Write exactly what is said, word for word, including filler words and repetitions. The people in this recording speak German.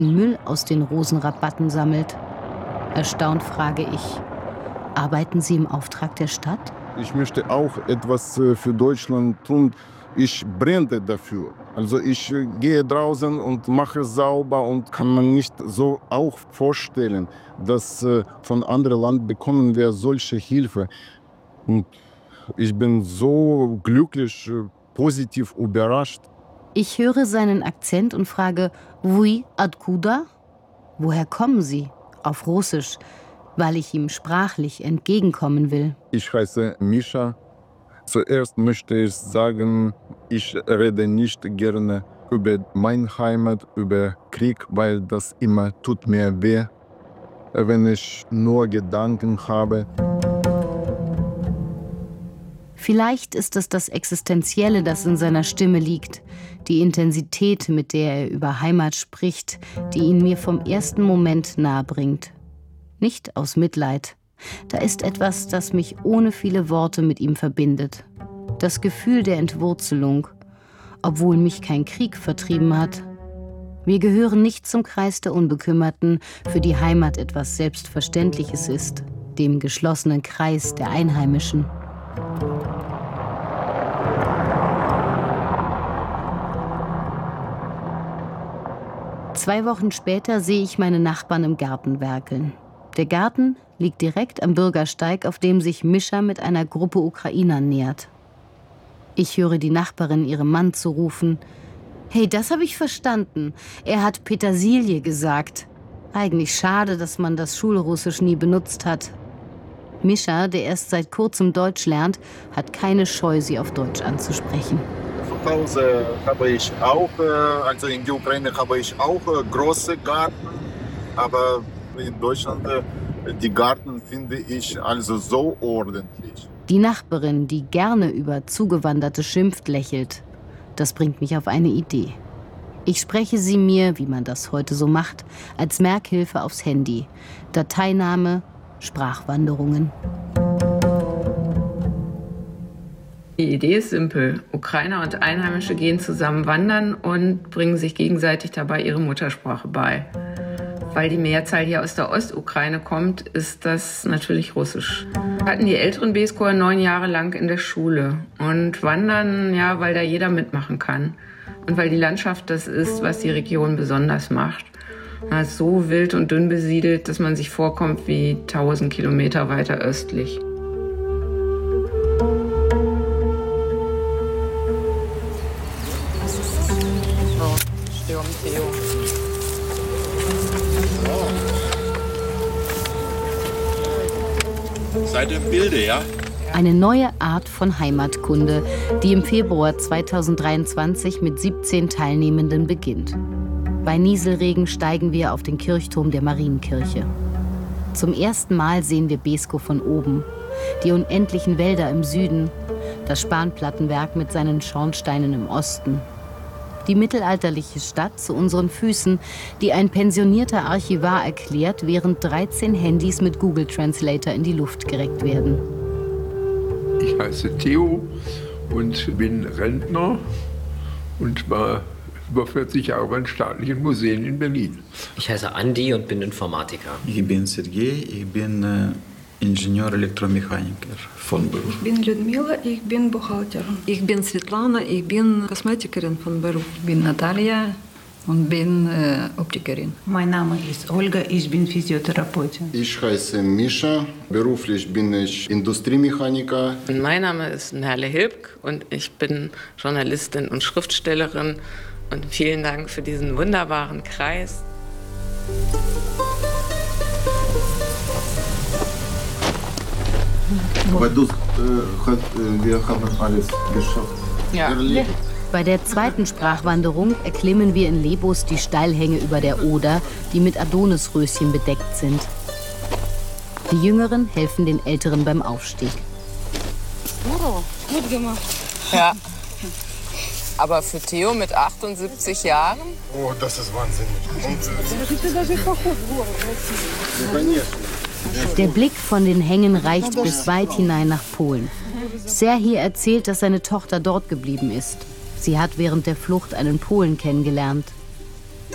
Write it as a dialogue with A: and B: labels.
A: Müll aus den Rosenrabatten sammelt. Erstaunt frage ich: Arbeiten Sie im Auftrag der Stadt?
B: Ich möchte auch etwas für Deutschland tun. Ich brenne dafür. Also ich gehe draußen und mache sauber und kann man nicht so auch vorstellen, dass von anderen Ländern bekommen wir solche Hilfe. Und ich bin so glücklich, positiv überrascht.
A: Ich höre seinen Akzent und frage: Вы откуда? Woher kommen Sie? Auf Russisch, weil ich ihm sprachlich entgegenkommen will.
B: Ich heiße Mischa. Zuerst möchte ich sagen, ich rede nicht gerne über meine Heimat, über Krieg, weil das immer tut mir weh, wenn ich nur Gedanken habe.
A: Vielleicht ist es das Existenzielle, das in seiner Stimme liegt, die Intensität, mit der er über Heimat spricht, die ihn mir vom ersten Moment nahe bringt. Nicht aus Mitleid. Da ist etwas, das mich ohne viele Worte mit ihm verbindet. Das Gefühl der Entwurzelung, obwohl mich kein Krieg vertrieben hat. Wir gehören nicht zum Kreis der Unbekümmerten, für die Heimat etwas Selbstverständliches ist, dem geschlossenen Kreis der Einheimischen. Zwei Wochen später sehe ich meine Nachbarn im Garten werkeln. Der Garten liegt direkt am Bürgersteig, auf dem sich Mischa mit einer Gruppe Ukrainer nähert. Ich höre die Nachbarin ihrem Mann zurufen: Hey, das habe ich verstanden. Er hat Petersilie gesagt. Eigentlich schade, dass man das Schulrussisch nie benutzt hat. Mischa, der erst seit kurzem Deutsch lernt, hat keine Scheu, sie auf Deutsch anzusprechen.
C: Zu Hause habe ich auch, also in der Ukraine habe ich auch große Garten, aber in Deutschland, die Garten finde ich also so ordentlich.
A: Die Nachbarin, die gerne über Zugewanderte schimpft, lächelt. Das bringt mich auf eine Idee. Ich spreche sie mir, wie man das heute so macht, als Merkhilfe aufs Handy. Dateiname: Sprachwanderungen.
D: Die Idee ist simpel. Ukrainer und Einheimische gehen zusammen wandern und bringen sich gegenseitig dabei ihre Muttersprache bei. Weil die Mehrzahl hier aus der Ostukraine kommt, ist das natürlich Russisch. Wir hatten die älteren B-Scorer neun Jahre lang in der Schule und wandern, ja, weil da jeder mitmachen kann. Und weil die Landschaft das ist, was die Region besonders macht. Es ist so wild und dünn besiedelt, dass man sich vorkommt wie tausend Kilometer weiter östlich.
E: Seid im Bilde, ja?
A: Eine neue Art von Heimatkunde, die im Februar zweitausenddreiundzwanzig mit siebzehn Teilnehmenden beginnt. Bei Nieselregen steigen wir auf den Kirchturm der Marienkirche. Zum ersten Mal sehen wir Beeskow von oben. Die unendlichen Wälder im Süden, das Spanplattenwerk mit seinen Schornsteinen im Osten. Die mittelalterliche Stadt zu unseren Füßen, die ein pensionierter Archivar erklärt, während dreizehn Handys mit Google Translator in die Luft gereckt werden.
F: Ich heiße Theo und bin Rentner und war über vierzig Jahre in staatlichen Museen in Berlin.
G: Ich heiße Andi und bin Informatiker.
H: Ich bin Sergej, ich bin äh, Ingenieur-Elektromechaniker von Beruf.
I: Ich bin Людмила, ich bin Buchhalterin. Ich bin Svetlana, ich bin Kosmetikerin von Beruf. Ich bin Natalia und bin äh, Optikerin.
J: Mein Name ist Olga, ich bin Physiotherapeutin.
B: Ich heiße Mischa, beruflich bin ich Industriemechaniker.
D: Und mein Name ist Merle Hilbk und ich bin Journalistin und Schriftstellerin. Und vielen Dank für diesen wunderbaren Kreis.
B: Aber du, äh, hat, äh, wir haben alles geschafft.
D: Ja.
A: Bei der zweiten Sprachwanderung erklimmen wir in Lebus die Steilhänge über der Oder, die mit Adonisröschen bedeckt sind. Die Jüngeren helfen den Älteren beim Aufstieg.
I: Oh, gut gemacht.
D: Ja. Aber für Theo mit achtundsiebzig Jahren?
B: Oh, das ist wahnsinnig.
A: Der Blick von den Hängen reicht bis weit hinein nach Polen. Serhii erzählt, dass seine Tochter dort geblieben ist. Sie hat während der Flucht einen Polen kennengelernt.